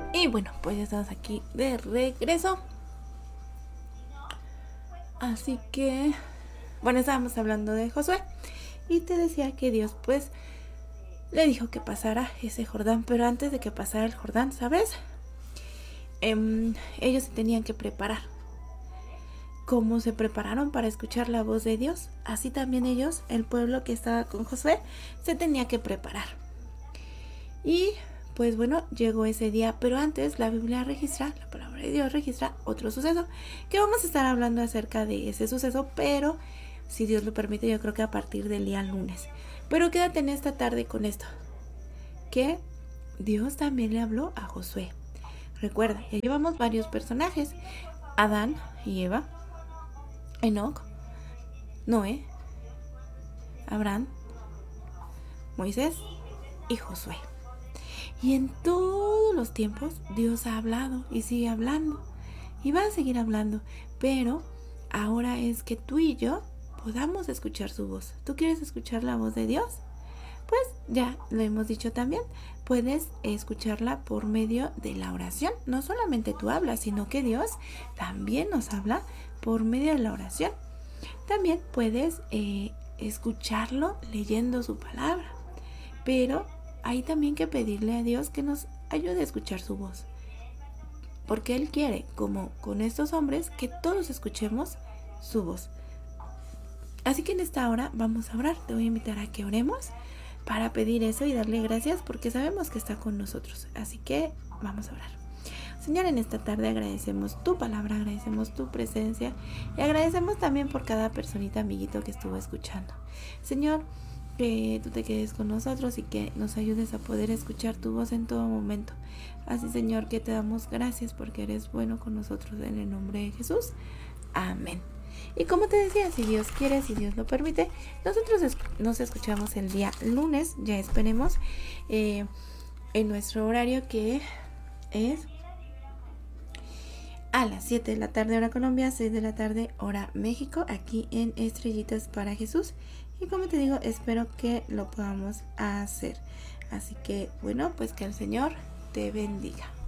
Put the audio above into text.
Y bueno, pues ya estamos aquí de regreso. Así que, bueno, estábamos hablando de Josué. Y te decía que Dios pues le dijo que pasara ese Jordán. Pero antes de que pasara el Jordán, ¿sabes? Ellos se tenían que preparar. Como se prepararon para escuchar la voz de Dios, así también ellos, el pueblo que estaba con Josué, se tenía que preparar. Y pues bueno, llegó ese día, pero antes la Biblia registra, la palabra de Dios registra otro suceso, que vamos a estar hablando acerca de ese suceso, pero si Dios lo permite, yo creo que a partir del día lunes. Pero quédate en esta tarde con esto, que Dios también le habló a Josué. Recuerda, ya llevamos varios personajes, Adán y Eva, Enoc, Noé, Abraham, Moisés y Josué. Y en todos los tiempos Dios ha hablado y sigue hablando y va a seguir hablando, pero ahora es que tú y yo podamos escuchar su voz. ¿Tú quieres escuchar la voz de Dios? Pues ya lo hemos dicho también, puedes escucharla por medio de la oración. No solamente tú hablas, sino que Dios también nos habla por medio de la oración. También puedes escucharlo leyendo su palabra, pero hay también que pedirle a Dios que nos ayude a escuchar su voz, porque Él quiere, como con estos hombres, que todos escuchemos su voz. Así que en esta hora vamos a orar. Te voy a invitar a que oremos para pedir eso y darle gracias, porque sabemos que está con nosotros. Así que vamos a orar. Señor, en esta tarde agradecemos tu palabra, agradecemos tu presencia y agradecemos también por cada personita, amiguito, que estuvo escuchando. Señor, que tú te quedes con nosotros y que nos ayudes a poder escuchar tu voz en todo momento. Así, Señor, que te damos gracias porque eres bueno con nosotros, en el nombre de Jesús. Amén. Y como te decía, si Dios quiere, si Dios lo permite, nosotros nos escuchamos el día lunes, ya esperemos, en nuestro horario, que es a las 7 de la tarde hora Colombia, 6 de la tarde hora México, aquí en Estrellitas para Jesús. Y como te digo, espero que lo podamos hacer. Así que bueno, pues que el Señor te bendiga.